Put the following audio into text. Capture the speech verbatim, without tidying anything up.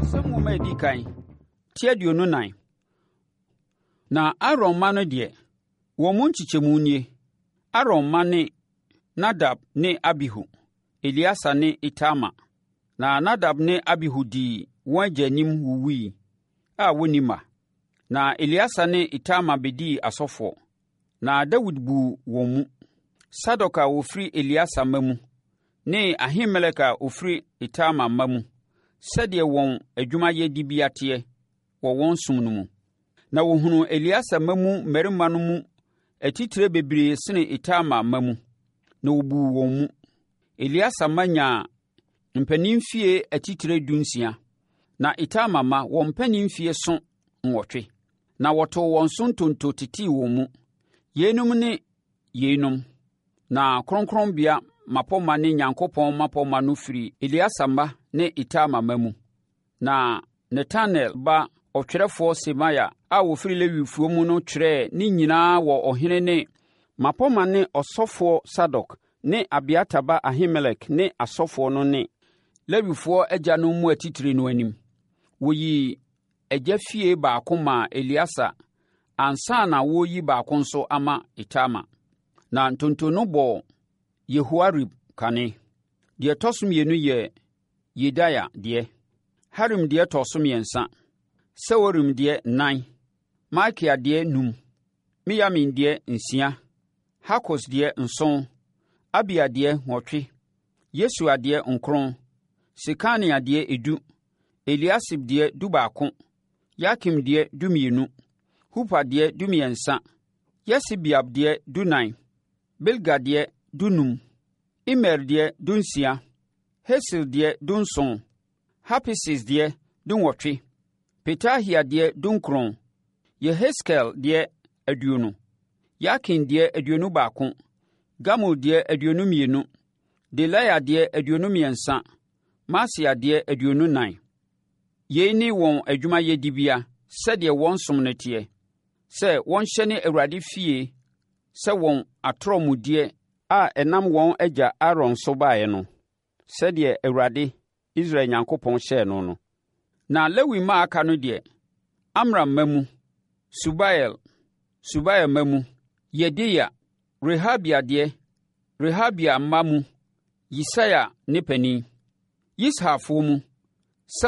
Samuel edi kan tie aduonu nan. Na Aaron ma no de wɔn mu nkyekyɛmu nie. Aaron ma ne Nadab ne Abihu, Eliasa ne Itama. Na Nadab ne Abihu di wɔn agya anim wuwui a wɔnni mma. Na Eliasa ne Itama bedii asɔfoɔ. Na Dawid buu wɔn mu. Sadok a ofiri Eliasa mma mu ne Ahimelek a ofiri Itama mma mu, sɛdeɛ wɔn adwumayɛdibea teɛ wɔ wɔn som no mu. Na wɔhunu Eliasa mma mu mmarima no mu atitire bebree sene Itama mma mu, na wɔbuu wɔn mu. Eliasa mma nyaa mpaninfie atitire dunsia, na Itama mma wɔn mpaninfie so nwɔtwe. Na wɔtoo wɔn so ntonto tetee wɔn mu. Yeinom ne yeinom. Na kronkronbea mapɔma ne Nyankopɔn mapɔma no firi Eliasa mma ne Itama mma mu. Na Netanel ba ɔtwerɛfoɔ Semaia a wɔfiri Lewifoɔ mu no twerɛɛ ne nyinaa wɔ ɔhene ne mapɔma ne ɔsɔfoɔ Sadok ne Abiatar ba Ahimelek ne asɔfoɔ no ne Lewifoɔ agyanom mu atitire no anim. Wɔyii agya fie baako maa Eliasa ansa na wɔreyi baako nso ama Itama. Na ntonto no bɔɔ Yehoiarib kane. Deɛ ɛtɔ so mmienu yɛ Yedaia deɛ. Harim deɛ ɛtɔ so mmiɛnsa. Seworim deɛ nan. Malkia deɛ num. Miyamin deɛ nsia. Hakos deɛ nson. Abia deɛ nwɔtwe. Yesua deɛ nkron. Sekania deɛ edu. Eliasib deɛ dubaako. Yakim deɛ dumienu. Hupa deɛ dumiɛnsa. Yesibiab deɛ dunan. Bilga deɛ dunum. Imer deɛ dunsia. Hesil deɛ dunson. Hapisis deɛ dunwɔtwe. Petahia deɛ dunkron. Yeheskel deɛ aduonu. Yakin deɛ aduonu baako. Gamul deɛ aduonu mmienu. Delaia deɛ aduonu mmiɛnsa. Masia deɛ aduonu nan. Yei ne wɔn adwumayɛdibea sɛdeɛ wɔn som no teɛ, sɛ wɔnhyɛne Awurade fie sɛ wɔn atorɔmudeɛ a ɛnam wɔn agya Aaron so baeɛ no, sɛdeɛ Awurade Israel Nyankopɔn hyɛɛ no no. Na Lewi mma aka no deɛ, Amram mma mu, Subael, Subael mma mu, Yedaia, Rehabia deɛ, Rehabia mma mu, Yisaia ne panin, Yisharfoɔ mu,